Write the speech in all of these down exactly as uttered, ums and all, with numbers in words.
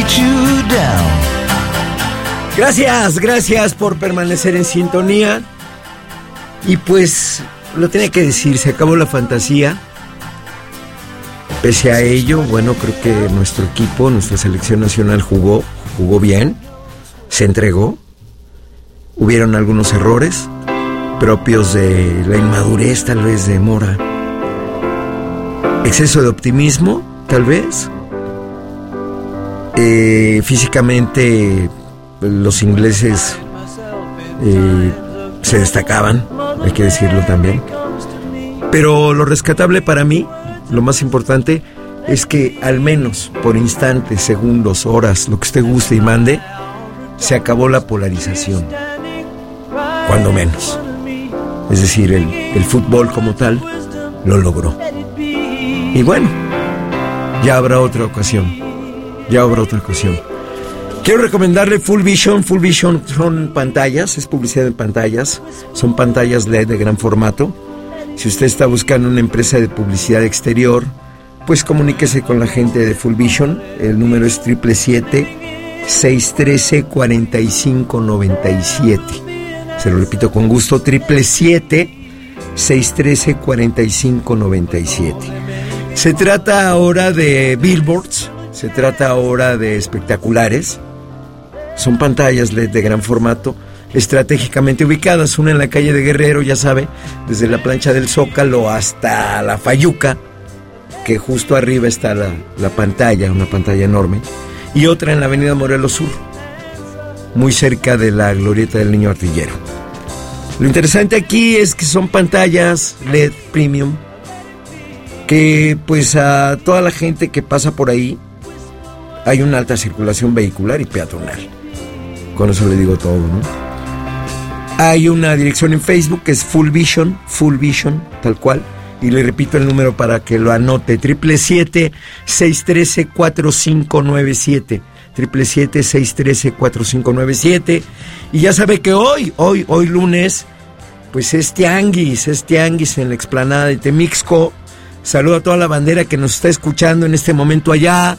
you down. Gracias, gracias por permanecer en sintonía. Y pues, lo tenía que decir, se acabó la fantasía. Pese a ello, bueno, creo que nuestro equipo, nuestra selección nacional jugó, jugó bien, se entregó. Hubieron algunos errores propios de la inmadurez, tal vez, de Mora. Exceso de optimismo, tal vez. Eh, físicamente, los ingleses eh, se destacaban, hay que decirlo también. Pero lo rescatable para mí, lo más importante, es que al menos por instantes, segundos, horas, lo que usted guste y mande, se acabó la polarización. Cuando menos. Es decir, el, el fútbol como tal lo logró. Y bueno, ya habrá otra ocasión. Ya habrá otra ocasión. Quiero recomendarle Full Vision. Full Vision son pantallas, es publicidad en pantallas. Son pantallas L E D de gran formato. Si usted está buscando una empresa de publicidad exterior, pues comuníquese con la gente de Full Vision. El número es siete siete siete, seis uno tres, cuatro cinco nueve siete. Se lo repito con gusto, siete siete siete, seis uno tres, cuatro cinco nueve siete. Se trata ahora de billboards, se trata ahora de espectaculares. Son pantallas L E D de gran formato, estratégicamente ubicadas, una en la calle de Guerrero, ya sabe, desde la plancha del Zócalo hasta la Fayuca, que justo arriba está la, la pantalla, una pantalla enorme, y otra en la avenida Morelos Sur, muy cerca de la glorieta del Niño Artillero. Lo interesante aquí es que son pantallas L E D premium, que pues a toda la gente que pasa por ahí, hay una alta circulación vehicular y peatonal. Con eso le digo todo, ¿no? Hay una dirección en Facebook que es Full Vision, Full Vision, tal cual. Y le repito el número para que lo anote, siete siete siete, seis uno tres, cuatro cinco nueve siete. siete siete siete, seis uno tres, cuatro cinco nueve siete. Y ya sabe que hoy, hoy, hoy lunes, pues es tianguis, es tianguis en la explanada de Temixco. Saludo a toda la bandera que nos está escuchando en este momento allá.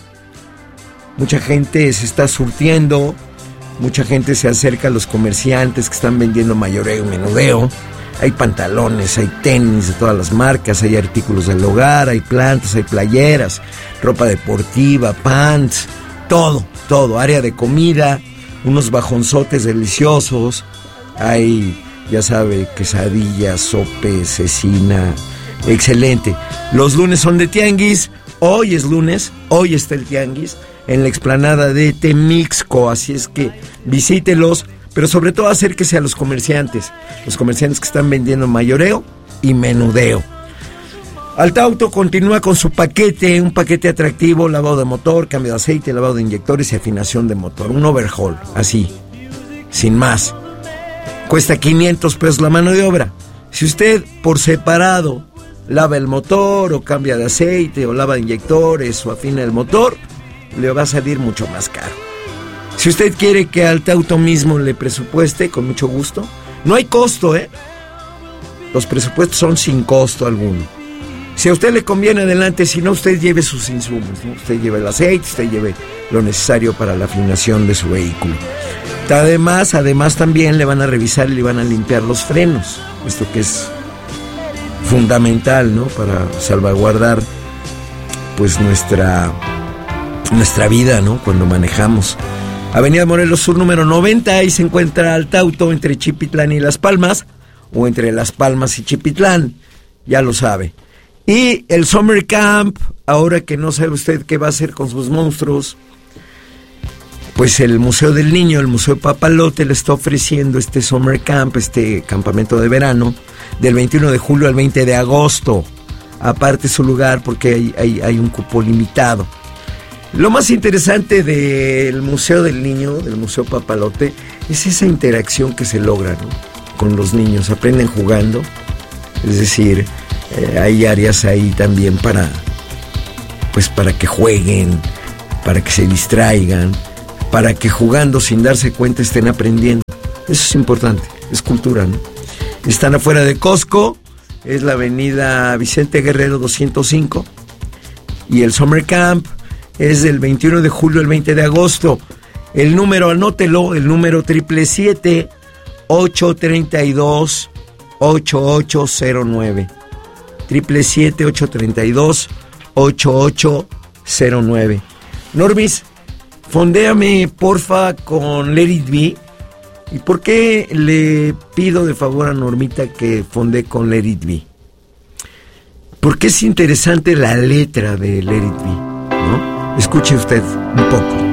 Mucha gente se está surtiendo, mucha gente se acerca a los comerciantes que están vendiendo mayoreo y menudeo. Hay pantalones, hay tenis de todas las marcas, hay artículos del hogar, hay plantas, hay playeras, ropa deportiva, pants, todo, todo, área de comida, unos bajonzotes deliciosos, hay, ya sabe, quesadillas, sopes, cecina, excelente. Los lunes son de tianguis, hoy es lunes, hoy está el tianguis en la explanada de Temixco, así es que visítelos, pero sobre todo acérquese a los comerciantes, los comerciantes que están vendiendo mayoreo y menudeo. Altauto continúa con su paquete, un paquete atractivo, lavado de motor, cambio de aceite, lavado de inyectores y afinación de motor, un overhaul, así, sin más. Cuesta quinientos pesos la mano de obra. Si usted por separado lava el motor o cambia de aceite o lava de inyectores o afina el motor, le va a salir mucho más caro. Si usted quiere que Altauto mismo le presupueste, con mucho gusto, no hay costo, ¿eh? Los presupuestos son sin costo alguno. Si a usted le conviene, adelante, si no, usted lleve sus insumos, ¿no? Usted lleve el aceite, usted lleve lo necesario para la afinación de su vehículo. Además, además también le van a revisar y le van a limpiar los frenos, esto que es fundamental, ¿no? Para salvaguardar pues nuestra nuestra vida, ¿no? Cuando manejamos. Avenida Morelos Sur número noventa, ahí se encuentra Altauto, entre Chipitlán y Las Palmas, o entre Las Palmas y Chipitlán, ya lo sabe. Y el Summer Camp, ahora que no sabe usted qué va a hacer con sus monstruos, pues el Museo del Niño, el Museo Papalote, le está ofreciendo este Summer Camp, este campamento de verano, del veintiuno de julio al veinte de agosto. Aparte su lugar porque hay, hay, hay un cupo limitado. Lo más interesante del Museo del Niño, del Museo Papalote, es esa interacción que se logra, ¿no? Con los niños. Aprenden jugando, es decir, eh, hay áreas ahí también para, pues para que jueguen, para que se distraigan, para que jugando sin darse cuenta estén aprendiendo. Eso es importante, es cultura, ¿no? Están afuera de Costco, es la avenida Vicente Guerrero doscientos cinco, y el Summer Camp es del veintiuno de julio al veinte de agosto. El número, anótelo, el número siete siete siete, ocho tres dos, ocho ocho cero nueve. siete siete siete, ocho tres dos, ocho ocho cero nueve. Normis, fondéame porfa con Let It Be. ¿Y por qué le pido de favor a Normita que fondee con Let It Be? Porque es interesante la letra de Let It Be, ¿no? Escuche usted un poco.